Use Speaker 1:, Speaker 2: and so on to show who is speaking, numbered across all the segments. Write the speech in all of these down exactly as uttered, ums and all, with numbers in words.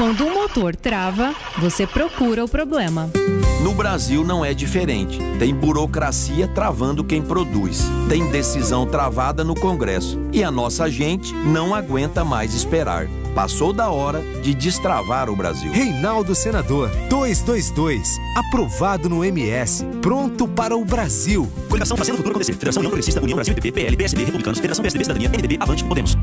Speaker 1: Quando um motor trava, você procura o problema.
Speaker 2: No Brasil não é diferente. Tem burocracia travando quem produz. Tem decisão travada no Congresso. E a nossa gente não aguenta mais esperar. Passou da hora de destravar o Brasil.
Speaker 3: Reinaldo Senador, duzentos e vinte e dois. Aprovado no M S. Pronto para o Brasil.
Speaker 4: Coligação Fazendo o Futuro Acontecer. Federação União Progressista, União Brasil, P P, P L, P S B, Republicanos, Federação P S D B, Cidadania, M D B, Avante, Podemos.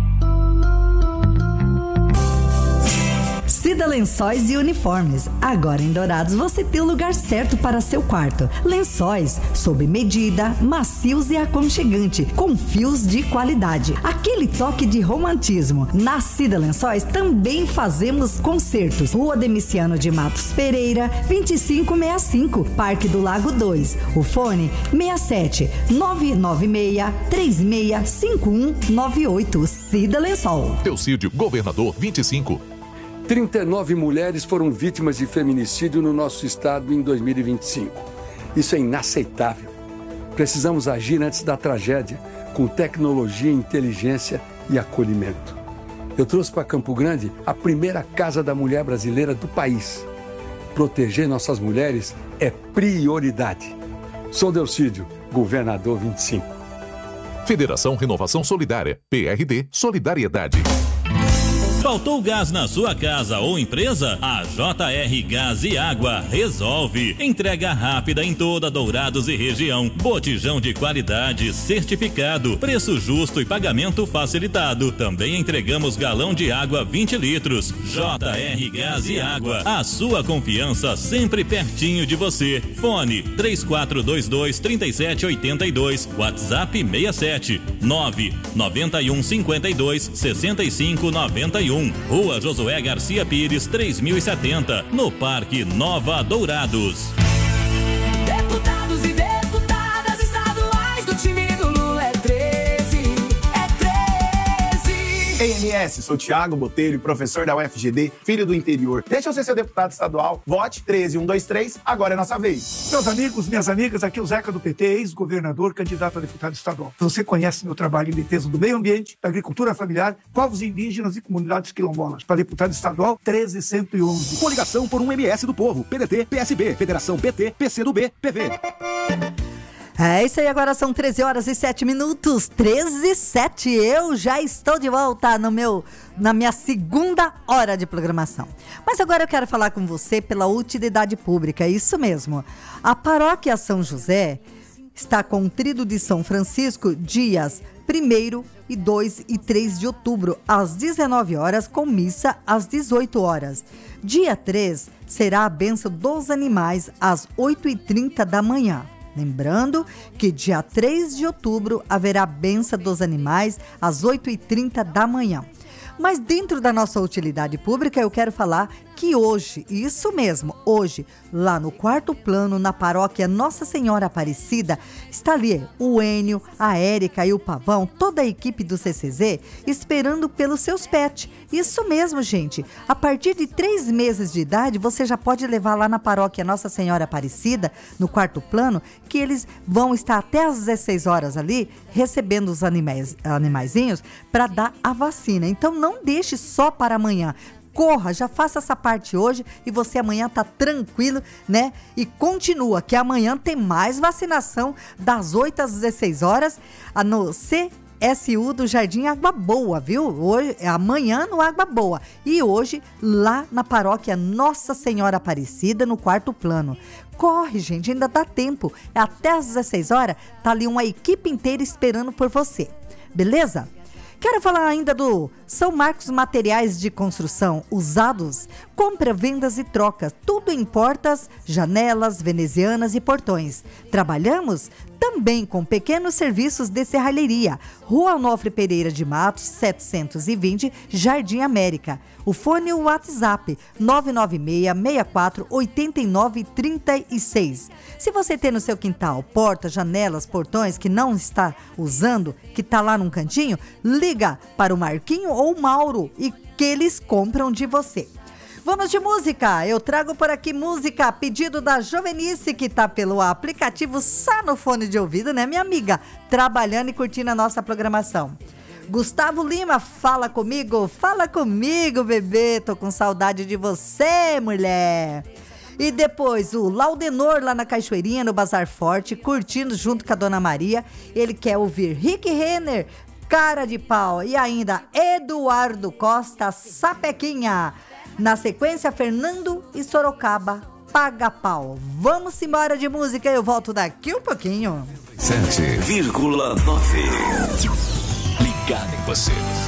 Speaker 5: Cida Lençóis e Uniformes. Agora em Dourados você tem o lugar certo para seu quarto. Lençóis sob medida, macios e aconchegante, com fios de qualidade. Aquele toque de romantismo. Na Cida Lençóis também fazemos concertos. Rua Demiciano de Matos Pereira, vinte e cinco sessenta e cinco, Parque do Lago dois. O fone seis sete nove nove seis três seis cinco um nove oito. Cida Lençol.
Speaker 6: Teucídio, Governador vinte e cinco.
Speaker 7: trinta e nove mulheres foram vítimas de feminicídio no nosso estado em dois mil e vinte e cinco. Isso é inaceitável. Precisamos agir antes da tragédia, com tecnologia, inteligência e acolhimento. Eu trouxe para Campo Grande a primeira Casa da Mulher brasileira do país. Proteger nossas mulheres é prioridade. Sou Delcídio, governador vinte e cinco.
Speaker 6: Federação Renovação Solidária, P R D Solidariedade.
Speaker 8: Faltou gás na sua casa ou empresa? A J R Gás e Água resolve. Entrega rápida em toda Dourados e região. Botijão de qualidade certificado. Preço justo e pagamento facilitado. Também entregamos galão de água vinte litros. J R Gás e Água. A sua confiança sempre pertinho de você. Fone três quatro dois dois, três sete oito dois. WhatsApp seis sete nove nove um cinco dois seis cinco nove um. Rua Josué Garcia Pires, três mil e setenta, no Parque Nova Dourados.
Speaker 9: Deputados e deputadas estaduais do time do Lula é treze, é treze.
Speaker 10: Ei, M S, sou Thiago Botelho, professor da U F G D, filho do interior. Deixa eu ser seu deputado estadual. Vote treze um dois três, agora é nossa vez.
Speaker 11: Meus amigos, minhas amigas, aqui é o Zeca do P T, ex-governador, candidato a deputado estadual. Você conhece meu trabalho em defesa do meio ambiente, da agricultura familiar, povos indígenas e comunidades quilombolas. Para deputado estadual, treze cento e onze.
Speaker 12: Coligação por um M S do Povo, P D T, P S B, Federação P T, P C do B, P V.
Speaker 5: É isso aí, agora são treze horas e sete minutos, treze e sete. Eu já estou de volta no meu, na minha segunda hora de programação. Mas agora eu quero falar com você pela utilidade pública, é isso mesmo. A Paróquia São José está com o Tríduo de São Francisco, dias primeiro e dois e três de outubro, às dezenove horas, com missa às dezoito horas. Dia três será a bênção dos animais, às oito e trinta da manhã. Lembrando que dia três de outubro haverá a benção dos animais às oito e trinta da manhã. Mas dentro da nossa utilidade pública, eu quero falar que hoje, isso mesmo, hoje, lá no quarto plano, na paróquia Nossa Senhora Aparecida, está ali o Enio, a Érica e o Pavão, toda a equipe do C C Z, esperando pelos seus pets. Isso mesmo, gente. A partir de três meses de idade, você já pode levar lá na paróquia Nossa Senhora Aparecida, no quarto plano, que eles vão estar até às dezesseis horas ali, recebendo os animais, animaizinhos para dar a vacina. Então, não deixe só para amanhã. Corra, já faça essa parte hoje e você amanhã tá tranquilo, né? E continua, que amanhã tem mais vacinação das oito às dezesseis horas no C S U do Jardim Água Boa, viu? Hoje, amanhã no Água Boa e hoje lá na paróquia Nossa Senhora Aparecida, no quarto plano. Corre, gente, ainda dá tempo. Até às dezesseis horas tá ali uma equipe inteira esperando por você. Beleza? Quero falar ainda do São Marcos Materiais de Construção Usados, compra, vendas e trocas, tudo em portas, janelas, venezianas e portões. Trabalhamos também com pequenos serviços de serralheria. Rua Onofre Pereira de Matos, setecentos e vinte, Jardim América. O fone e o WhatsApp nove nove seis, seis quatro, oito nove três seis. Se você tem no seu quintal portas, janelas, portões que não está usando, que está lá num cantinho, liga para o Marquinho ou o Mauro e que eles compram de você. Vamos de música, eu trago por aqui música a pedido da Jovenice, que tá pelo aplicativo só no fone de ouvido, né, minha amiga? Trabalhando e curtindo a nossa programação. Gustavo Lima, fala comigo, fala comigo, bebê, tô com saudade de você, mulher. E depois o Laudenor lá na Cachoeirinha, no Bazar Forte, curtindo junto com a Dona Maria. Ele quer ouvir Rick Renner, Cara de Pau, e ainda Eduardo Costa, Sapequinha. Na sequência, Fernando e Sorocaba, Paga Pau. Vamos embora de música, eu volto daqui um pouquinho.
Speaker 6: sete vírgula nove. Ligado em você.